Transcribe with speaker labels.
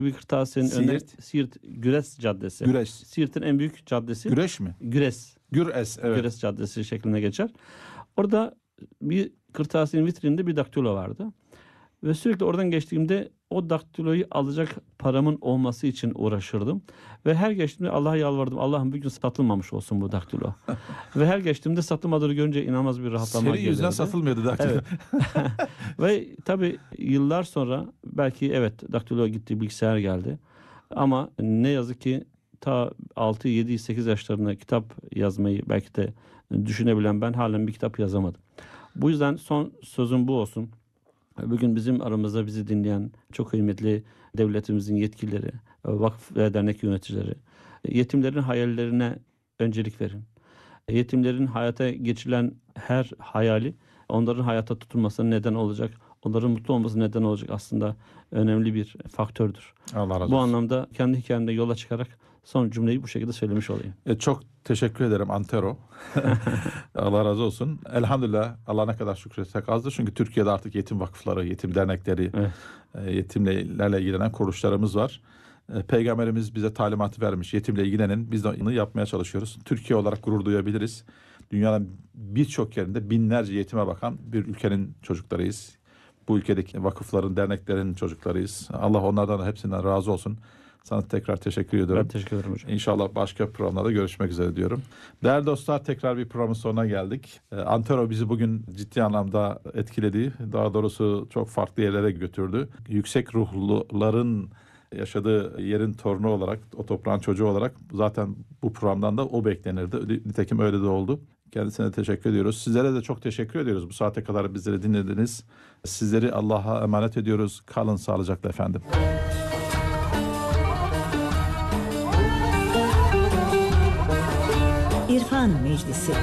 Speaker 1: Bir kırtasiyenin önünde Siirt Güres Caddesi.
Speaker 2: Güreş.
Speaker 1: Siirt'in en büyük caddesi.
Speaker 2: Güreş mi?
Speaker 1: Güres.
Speaker 2: Güres, evet.
Speaker 1: Güres Caddesi şeklinde geçer. Orada bir kırtasiyenin vitrininde bir daktilo vardı. Ve sürekli oradan geçtiğimde o daktiloyu alacak paramın olması için uğraşırdım. Ve her geçtiğimde Allah'a yalvardım. Allah'ım bugün satılmamış olsun bu daktilo. Ve her geçtiğimde satılmadığını görünce inanılmaz bir rahatlama gelirdi.
Speaker 2: Senin yüzünden satılmıyordu daktilo.
Speaker 1: Evet. Ve tabii yıllar sonra belki evet daktilo gitti, bilgisayar geldi. Ama ne yazık ki ta 6, 7, 8 yaşlarında kitap yazmayı belki de düşünebilen ben halen bir kitap yazamadım. Bu yüzden son sözüm bu olsun. Bugün bizim aramızda bizi dinleyen çok kıymetli devletimizin yetkilileri, vakıf ve dernek yöneticileri, yetimlerin hayallerine öncelik verin. Yetimlerin hayata geçirilen her hayali onların hayata tutulmasına neden olacak, onların mutlu olmasına neden olacak aslında önemli bir faktördür.
Speaker 2: Allah razı olsun.
Speaker 1: Bu anlamda kendi hikayemde yola çıkarak son cümleyi bu şekilde söylemiş olayım.
Speaker 2: Çok teşekkür ederim Antero. Allah razı olsun. Elhamdülillah, Allah ne kadar şükretsek azdır. Çünkü Türkiye'de artık yetim vakıfları, yetim dernekleri, evet, yetimlerle ilgilenen kuruluşlarımız var. Peygamberimiz bize talimatı vermiş. Yetimle ilgilenin. Biz de onu yapmaya çalışıyoruz. Türkiye olarak gurur duyabiliriz. Dünyanın birçok yerinde binlerce yetime bakan bir ülkenin çocuklarıyız. Bu ülkedeki vakıfların, derneklerin çocuklarıyız. Allah onlardan da hepsinden razı olsun. Sana tekrar teşekkür ediyorum.
Speaker 1: Ben teşekkür ederim hocam.
Speaker 2: İnşallah başka programlarda görüşmek üzere diyorum. Değerli dostlar, tekrar bir programın sonuna geldik. Antero bizi bugün ciddi anlamda etkiledi. Daha doğrusu çok farklı yerlere götürdü. Yüksek ruhluların yaşadığı yerin torunu olarak, o toprağın çocuğu olarak zaten bu programdan da o beklenirdi. Nitekim öyle de oldu. Kendisine teşekkür ediyoruz. Sizlere de çok teşekkür ediyoruz. Bu saate kadar bizleri dinlediniz. Sizleri Allah'a emanet ediyoruz. Kalın sağlıcakla efendim.
Speaker 3: İrfan Meclisi.